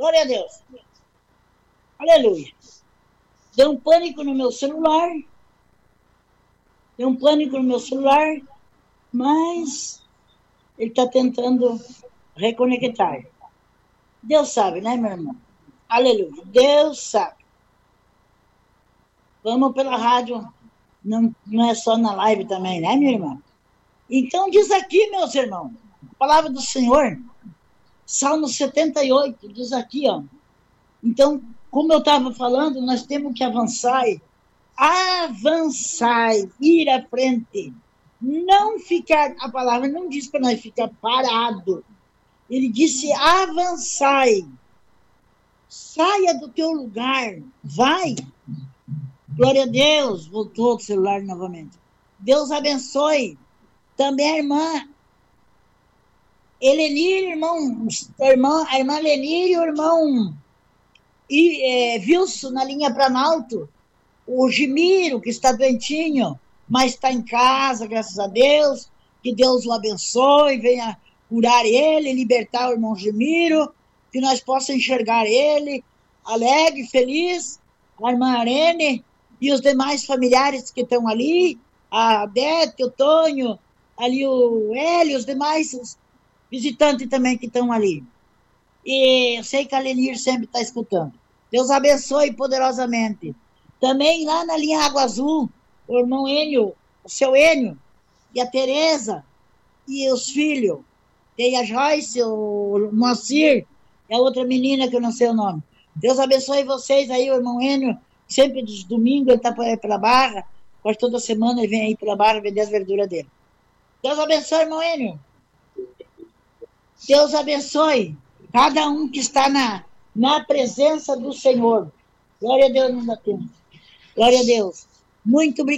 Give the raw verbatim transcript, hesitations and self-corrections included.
Glória a Deus. Aleluia. Deu um pânico no meu celular. Deu um pânico no meu celular, mas ele está tentando reconectar. Deus sabe, né, meu irmão? Aleluia. Deus sabe. Vamos pela rádio. Não, não é só na live também, né, minha irmã? Então diz aqui, meus irmãos, a palavra do Senhor, Salmo setenta e oito, diz aqui, ó. Então, como eu estava falando, nós temos que avançar, avançar, ir à frente, não ficar, a palavra não diz para nós ficar parado, ele disse avançai, saia do teu lugar, vai, glória a Deus, voltou o celular novamente, Deus abençoe, também a irmã Elenir, irmão, irmã, a irmã Elenir e o irmão e, é, Wilson na linha Planalto, o Gimiro, que está doentinho, mas está em casa, graças a Deus, que Deus o abençoe, venha curar ele, libertar o irmão Gimiro, que nós possamos enxergar ele, alegre, feliz, a irmã Arene e os demais familiares que estão ali, a Bete, o Tonho, ali o Hélio, os demais visitantes também que estão ali. E eu sei que a Lenir sempre está escutando. Deus abençoe poderosamente. Também lá na linha Água Azul, o irmão Enio, o seu Enio, e a Tereza, e os filhos. Tem a Joyce, o Moacir, e a outra menina que eu não sei o nome. Deus abençoe vocês aí, o irmão Enio, sempre de domingo ele está pela Barra, quase toda semana ele vem aí pela Barra vender as verduras dele. Deus abençoe, irmão Enio. Deus abençoe cada um que está na, na presença do Senhor. Glória a Deus, não dá tempo. Glória a Deus. Muito obrigado.